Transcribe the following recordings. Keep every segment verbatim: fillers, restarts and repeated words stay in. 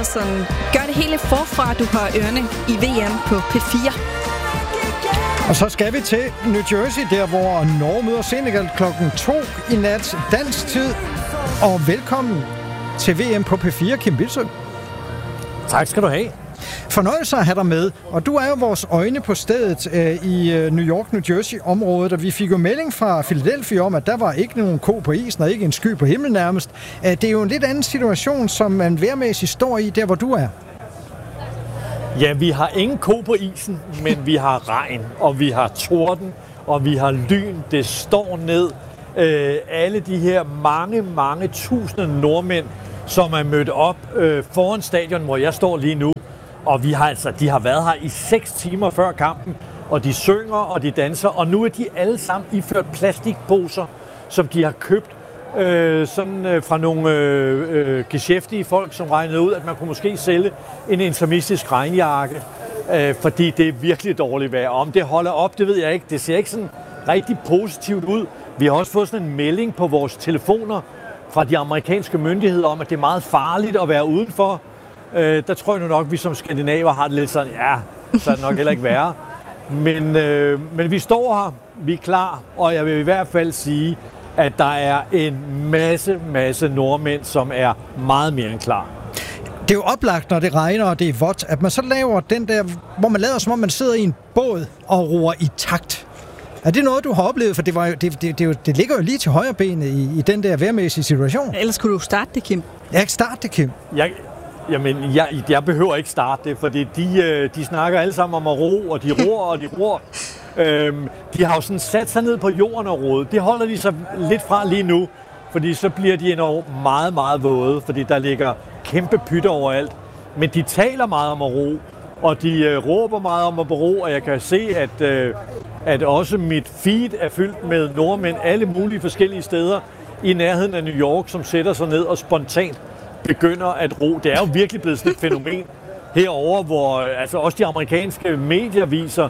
og sådan gør det hele forfra, du har ørerne i V M på P fire. Og så skal vi til New Jersey, der hvor Norge møder Senegal klokken to i nat dansk tid. Og velkommen til V M på P fire, Kim Bildsøe. Tak skal du have. Fornøjelse at have dig med, og du er jo vores øjne på stedet øh, i øh, New York, New Jersey-området, og vi fik jo melding fra Philadelphia om, at der var ikke nogen ko på isen, og ikke en sky på himlen nærmest. Øh, det er jo en lidt anden situation, som man vejrmæssigt står i, der hvor du er. Ja, vi har ingen ko på isen, men vi har regn, og vi har torden, og vi har lyn. Det står ned. Øh, alle de her mange, mange tusinde nordmænd, som er mødt op øh, foran stadion, hvor jeg står lige nu. Og vi har altså, de har været her i seks timer før kampen, og de synger, og de danser, og nu er de alle sammen iført plastikposer, som de har købt øh, sådan, øh, fra nogle øh, øh, geschæftige folk, som regnede ud, at man kunne måske sælge en intermistisk regnjakke, øh, fordi det er virkelig dårligt vejr. Om det holder op, det ved jeg ikke. Det ser ikke sådan rigtig positivt ud. Vi har også fået sådan en melding på vores telefoner fra de amerikanske myndigheder om, at det er meget farligt at være udenfor. Øh, der tror jeg nu nok, at vi som skandinaver har det lidt sådan, ja, så er det nok heller ikke værre. Men, øh, men vi står her, vi er klar, og jeg vil i hvert fald sige, at der er en masse, masse nordmænd, som er meget mere end klar. Det er jo oplagt, når det regner, og det er vådt, at man så laver den der, hvor man lader som om man sidder i en båd og roer i takt. Er det noget, du har oplevet? For det, var jo, det, det, det, det ligger jo lige til højre benet i, i den der vejrmæssige situation. Ellers kunne du starte det, Kim. Jeg kan starte det, Kim. Jeg, jamen, jeg, jeg behøver ikke starte det, fordi de, de snakker alle sammen om at ro, og de ror, og de ror. Øhm, de har jo sådan sat sig ned på jorden og roet. Det holder de så lidt fra lige nu, fordi så bliver de endnu meget, meget våde, fordi der ligger kæmpe pytter overalt. Men de taler meget om at ro, og de øh, råber meget om at ro, og jeg kan se, at, øh, at også mit feed er fyldt med nordmænd alle mulige forskellige steder i nærheden af New York, som sætter sig ned og spontant begynder at ro. Det er jo virkelig blevet sådan et fænomen herover, hvor altså også de amerikanske medier viser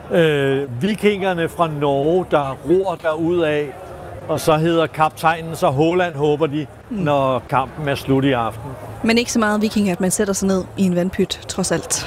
øh, vikingerne fra Norge, der ror derudad, og så hedder kaptajnen så Haaland, håber de, mm. når kampen er slut i aften. Men ikke så meget viking, at man sætter sig ned i en vandpyt, trods alt.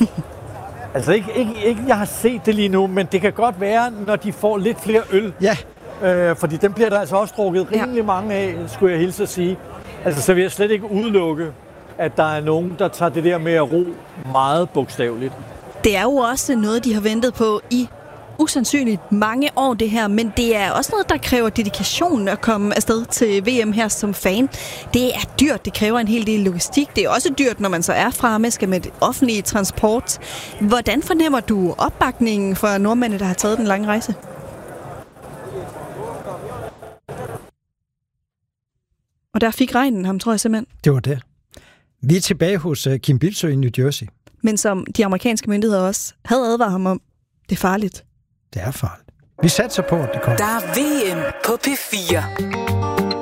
Altså ikke, ikke, ikke, jeg har set det lige nu, men det kan godt være, når de får lidt flere øl. Ja. Øh, fordi dem bliver der altså også drukket rimelig ja. mange af, skulle jeg hilse at sige. Altså, så vil jeg slet ikke udelukke, at der er nogen, der tager det der med at ro meget bogstaveligt. Det er jo også noget, de har ventet på i usandsynligt mange år, det her, men det er også noget, der kræver dedikation at komme afsted til V M her som fan. Det er dyrt, det kræver en hel del logistik. Det er også dyrt, når man så er fremme, skal med det offentlige transport. Hvordan fornemmer du opbakningen for nordmændene, der har taget den lange rejse? Og der fik regnen ham, tror jeg simpelthen. Det var det. Vi er tilbage hos uh, Kim Bildsøe i New Jersey. Men som de amerikanske myndigheder også havde advaret ham om, det er farligt. Det er farligt. Vi satser på, at det kommer. Der er V M på P fire.